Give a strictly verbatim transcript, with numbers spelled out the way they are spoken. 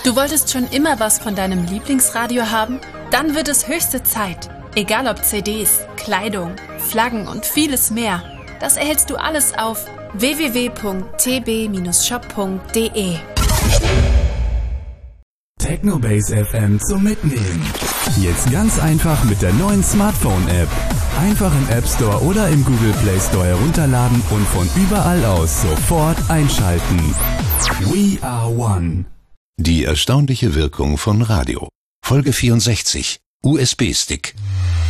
Du wolltest schon immer was von deinem Lieblingsradio haben? Dann wird es höchste Zeit. Egal ob C Ds, Kleidung, Flaggen und vieles mehr. Das erhältst du alles auf w w w punkt t b shop punkt d e. Technobase F M zum Mitnehmen. Jetzt ganz einfach mit der neuen Smartphone-App. Einfach im App Store oder im Google Play Store herunterladen und von überall aus sofort einschalten. We are one. Die erstaunliche Wirkung von Radio. Folge vierundsechzig. U S B-Stick.